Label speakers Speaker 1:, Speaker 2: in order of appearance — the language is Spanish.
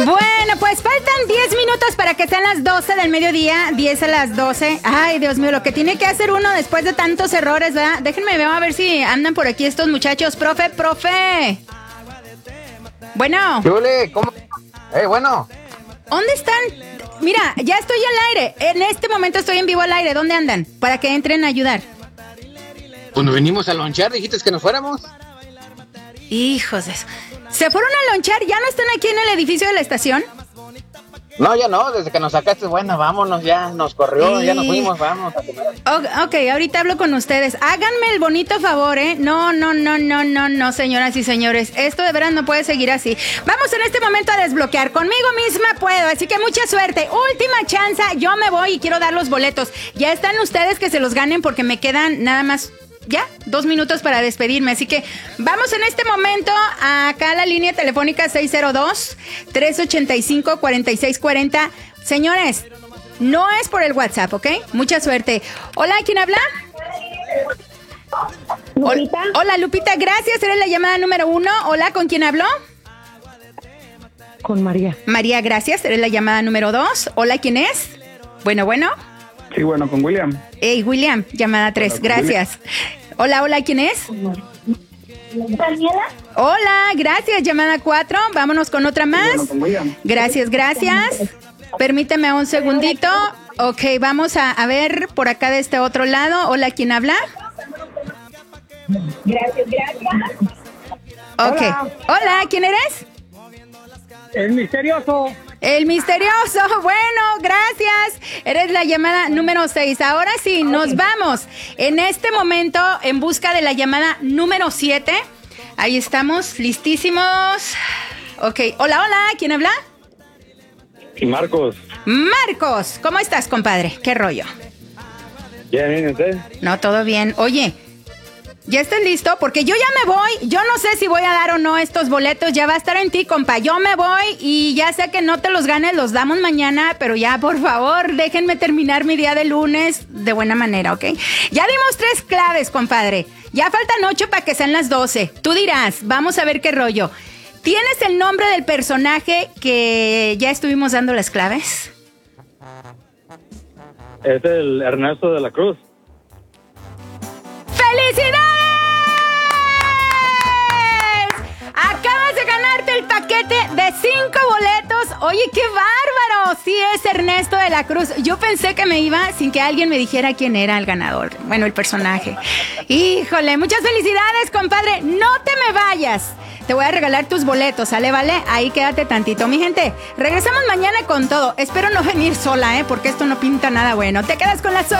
Speaker 1: Bueno, pues faltan 10 minutos para que sean las 12 del mediodía, 10 a las 12. Ay, Dios mío, lo que tiene que hacer uno después de tantos errores, ¿verdad? Déjenme ver a ver si andan por aquí estos muchachos. Profe. Bueno.
Speaker 2: Yule, ¿cómo? Bueno.
Speaker 1: ¿Dónde están? Mira, ya estoy al aire. En este momento estoy en vivo al aire. ¿Dónde andan? Para que entren a ayudar.
Speaker 2: Cuando venimos a lonchar, dijiste que nos fuéramos.
Speaker 1: Hijos de eso. ¿Se fueron a lonchar? ¿Ya no están aquí en el edificio de la estación?
Speaker 2: No, ya no, desde que nos sacaste, bueno, vámonos, ya nos corrió, ya nos fuimos, vamos a comer.
Speaker 1: Ok, ahorita hablo con ustedes. Háganme el bonito favor, ¿eh? No, señoras y señores. Esto de verdad no puede seguir así. Vamos en este momento a desbloquear. Conmigo misma puedo, así que mucha suerte. Última chance, yo me voy y quiero dar los boletos. Ya están ustedes que se los ganen porque me quedan nada más... Ya, 2 minutos para despedirme, así que vamos en este momento acá a la línea telefónica 602-385-4640. Señores, no es por el WhatsApp, ¿ok? Mucha suerte. Hola, ¿quién habla?
Speaker 3: Lupita.
Speaker 1: Hola, Lupita, gracias, eres la llamada número 1. Hola, ¿con quién habló?
Speaker 3: Con María.
Speaker 1: María, gracias, eres la llamada número 2. Hola, ¿quién es? Bueno.
Speaker 4: Sí, bueno, con William.
Speaker 1: Hey, William, llamada 3, gracias. Hola, ¿quién es?
Speaker 3: Daniela.
Speaker 1: Hola, gracias, llamada 4. Vámonos con otra más.
Speaker 4: Sí, bueno, con William.
Speaker 1: Gracias. Permíteme un segundito. Ok, vamos a ver por acá de este otro lado. Hola, ¿quién habla?
Speaker 3: Gracias.
Speaker 1: Ok. Hola, ¿quién eres?
Speaker 4: El misterioso.
Speaker 1: El misterioso. Bueno, gracias. Eres la llamada número 6. Ahora sí, nos vamos en este momento en busca de la llamada número 7. Ahí estamos, listísimos. Ok. Hola, ¿quién habla?
Speaker 4: Marcos.
Speaker 1: Marcos, ¿cómo estás, compadre? ¿Qué rollo?
Speaker 4: Bien, ¿usted?
Speaker 1: No, todo bien. Oye, ¿ya estás listo? Porque yo ya me voy. Yo no sé si voy a dar o no estos boletos. Ya va a estar en ti, compa. Yo me voy y ya sé que no te los ganes, los damos mañana. Pero ya, por favor, déjenme terminar mi día de lunes de buena manera, ¿ok? Ya dimos 3 claves, compadre. Ya faltan 8 para que sean las 12. Tú dirás, vamos a ver qué rollo. ¿Tienes el nombre del personaje que ya estuvimos dando las claves?
Speaker 4: Es el Ernesto de la Cruz.
Speaker 1: ¡Felicidades! Acabas de ganarte el paquete de 5 boletos. Oye, qué bárbaro. Sí, es Ernesto de la Cruz. Yo pensé que me iba sin que alguien me dijera quién era el ganador. Bueno, el personaje. Híjole, muchas felicidades, compadre. No te me vayas. Te voy a regalar tus boletos, ¿sale? ¿Vale? Ahí quédate tantito. Mi gente, regresamos mañana con todo. Espero no venir sola, porque esto no pinta nada bueno. Te quedas con las 8.